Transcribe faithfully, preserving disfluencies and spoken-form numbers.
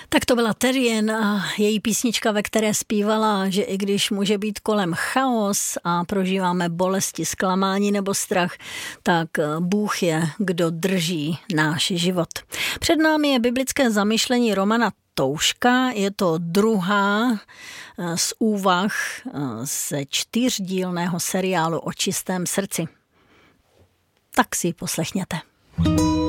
Tak to byla Terrien a její písnička, ve které zpívala, že i když může být kolem chaos a prožíváme bolesti, zklamání nebo strach, tak Bůh je, kdo drží náš život. Před námi je biblické zamyšlení Romana Touška, je to druhá z úvah ze čtyřdílného seriálu O čistém srdci. Tak si ji poslechněte.